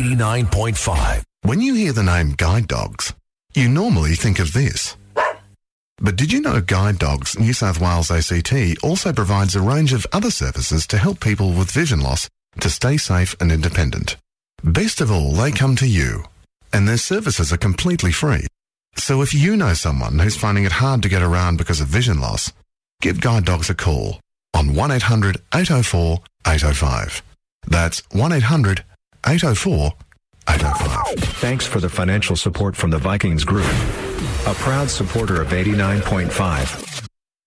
89.5. When you hear the name Guide Dogs, you normally think of this. But did you know Guide Dogs New South Wales ACT also provides a range of other services to help people with vision loss to stay safe and independent? Best of all, they come to you, and their services are completely free. So if you know someone who's finding it hard to get around because of vision loss, give Guide Dogs a call on 1800 804 805. That's 1800 804 805. Thanks for the financial support from the Vikings Group, a proud supporter of 89.5.